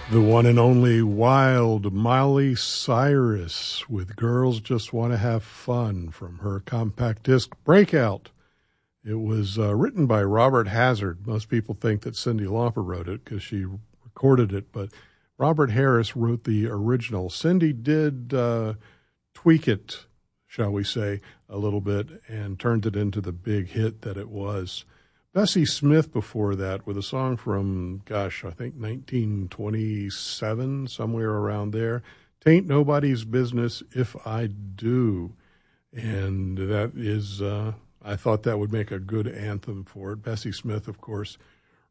The one and only Wild Miley Cyrus with Girls Just Want to Have Fun from her compact disc Breakout. It was written by Robert Hazard. Most people think that Cyndi Lauper wrote it because she recorded it, but Robert Harris wrote the original. Cyndi did tweak it, shall we say, a little bit and turned it into the big hit that it was. Bessie Smith before that with a song from, I think 1927, somewhere around there. "Tain't Nobody's Business If I Do." And that is, I thought that would make a good anthem for it. Bessie Smith, of course,